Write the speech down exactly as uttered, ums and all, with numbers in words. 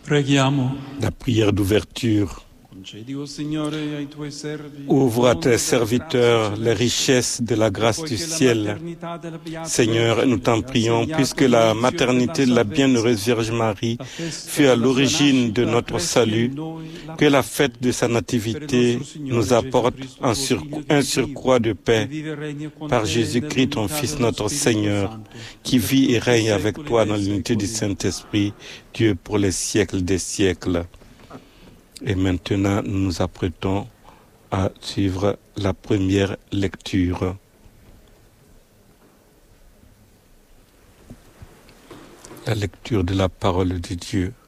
Preghiamo. La prière d'ouverture. Ouvre à tes serviteurs les richesses de la grâce du ciel. Seigneur, nous t'en prions, puisque la maternité de la bienheureuse Vierge Marie fut à l'origine de notre salut, que la fête de sa nativité nous apporte un, sur, un surcroît de paix par Jésus-Christ, ton Fils, notre Seigneur, qui vit et règne avec toi dans l'unité du Saint-Esprit, Dieu pour les siècles des siècles. Et maintenant, nous nous apprêtons à suivre la première lecture. La lecture de la parole de Dieu.